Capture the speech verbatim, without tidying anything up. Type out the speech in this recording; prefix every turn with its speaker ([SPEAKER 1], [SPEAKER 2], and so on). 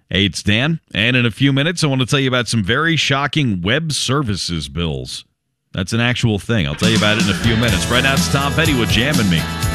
[SPEAKER 1] Hey, it's Dan, and in a few minutes, I want to tell you about some very shocking web services bills. That's an actual thing. I'll tell you about it in a few minutes. Right now, it's Tom Petty with Jam and Me.